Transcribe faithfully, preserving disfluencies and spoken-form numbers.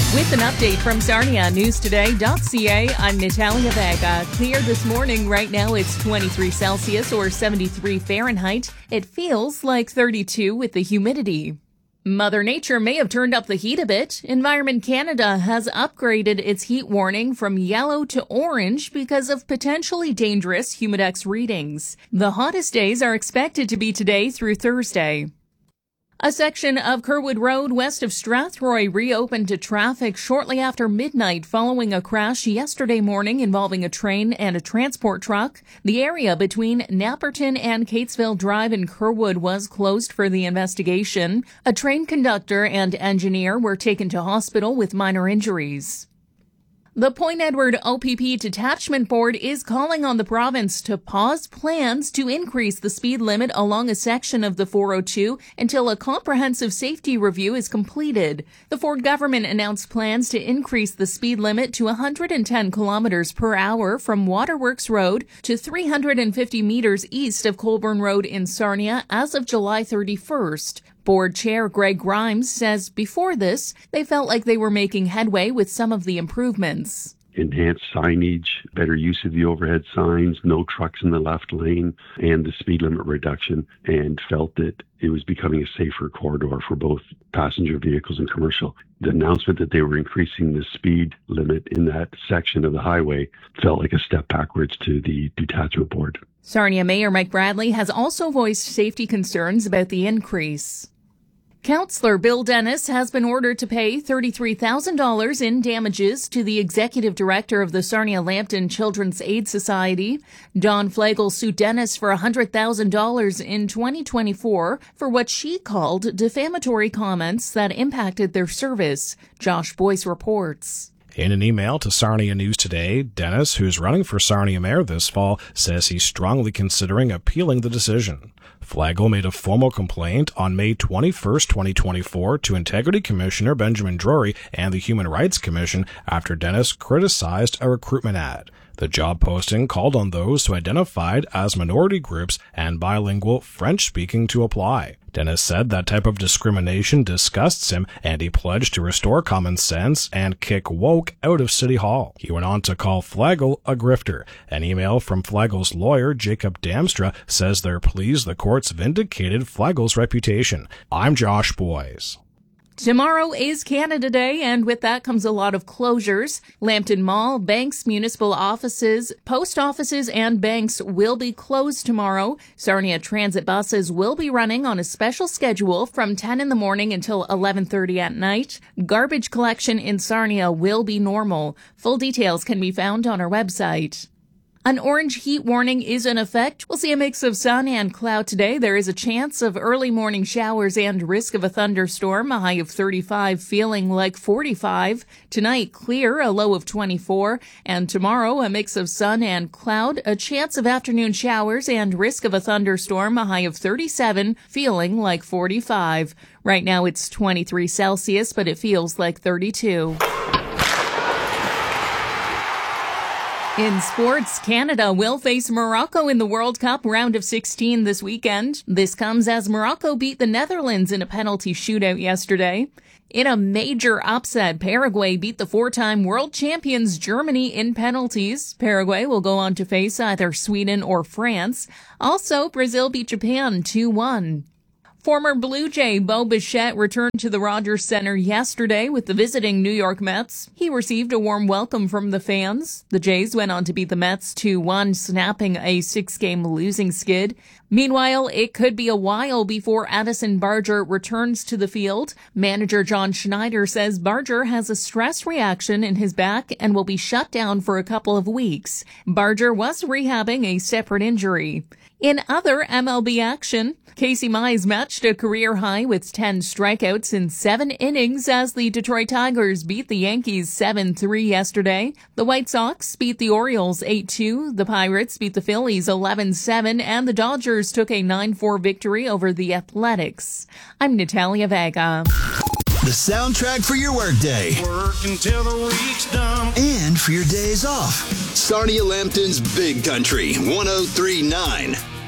With an update from Sarnia News Today dot C A, I'm Natalia Vega. Clear this morning. Right now it's twenty-three Celsius or seventy-three Fahrenheit. It feels like thirty-two with the humidity. Mother Nature may have turned up the heat a bit. Environment Canada has upgraded its heat warning from yellow to orange because of potentially dangerous Humidex readings. The hottest days are expected to be today through Thursday. A section of Kerwood Road west of Strathroy reopened to traffic shortly after midnight following a crash yesterday morning involving a train and a transport truck. The area between Napperton and Catesville Drive in Kerwood was closed for the investigation. A train conductor and engineer were taken to hospital with minor injuries. The Point Edward O P P Detachment Board is calling on the province to pause plans to increase the speed limit along a section of the four oh two until a comprehensive safety review is completed. The Ford government announced plans to increase the speed limit to one hundred ten kilometers per hour from Waterworks Road to three hundred fifty meters east of Colborne Road in Sarnia as of July thirty-first. Board Chair Greg Grimes says before this, they felt like they were making headway with some of the improvements. Enhanced signage, better use of the overhead signs, no trucks in the left lane, and the speed limit reduction, and felt that it was becoming a safer corridor for both passenger vehicles and commercial. The announcement that they were increasing the speed limit in that section of the highway felt like a step backwards to the detachment board. Sarnia Mayor Mike Bradley has also voiced safety concerns about the increase. Councillor Bill Dennis has been ordered to pay thirty-three thousand dollars in damages to the executive director of the Sarnia Lambton Children's Aid Society. Dawn Flagel sued Dennis for one hundred thousand dollars in twenty twenty-four for what she called defamatory comments that impacted their service. Josh Boyce reports. In an email to Sarnia News Today, Dennis, who's running for Sarnia Mayor this fall, says he's strongly considering appealing the decision. Flagel made a formal complaint on May twenty-first, twenty twenty-four to Integrity Commissioner Benjamin Drury and the Human Rights Commission after Dennis criticized a recruitment ad. The job posting called on those who identified as minority groups and bilingual French-speaking to apply. Dennis said that type of discrimination disgusts him, and he pledged to restore common sense and kick woke out of City Hall. He went on to call Flagel a grifter. An email from Flagel's lawyer, Jacob Damstra, says they're pleased the courts vindicated Flagel's reputation. I'm Josh Boyce. Tomorrow is Canada Day, and with that comes a lot of closures. Lambton Mall, banks, municipal offices, post offices, and banks will be closed tomorrow. Sarnia Transit buses will be running on a special schedule from ten in the morning until eleven thirty at night. Garbage collection in Sarnia will be normal. Full details can be found on our website. An orange heat warning is in effect. We'll see a mix of sun and cloud today. There is a chance of early morning showers and risk of a thunderstorm, a high of thirty-five, feeling like forty-five. Tonight, clear, a low of twenty-four. And tomorrow, a mix of sun and cloud, a chance of afternoon showers and risk of a thunderstorm, a high of thirty-seven, feeling like forty-five. Right now, it's twenty-three Celsius, but it feels like thirty-two. In sports, Canada will face Morocco in the World Cup round of sixteen this weekend. This comes as Morocco beat the Netherlands in a penalty shootout yesterday. In a major upset, Paraguay beat the four-time world champions Germany in penalties. Paraguay will go on to face either Sweden or France. Also, Brazil beat Japan two one. Former Blue Jay Bo Bichette returned to the Rogers Center yesterday with the visiting New York Mets. He received a warm welcome from the fans. The Jays went on to beat the Mets two one, snapping a six-game losing skid. Meanwhile, it could be a while before Addison Barger returns to the field. Manager John Schneider says Barger has a stress reaction in his back and will be shut down for a couple of weeks. Barger was rehabbing a separate injury. In other M L B action, Casey Mize matched a career high with ten strikeouts in seven innings as the Detroit Tigers beat the Yankees seven three yesterday. The White Sox beat the Orioles eight two, the Pirates beat the Phillies eleven seven, and the Dodgers took a nine four victory over the Athletics. I'm Natalia Vega. The soundtrack for your workday. Work until the week's done. And for your days off. Sarnia Lambton's Big Country, one oh three point nine.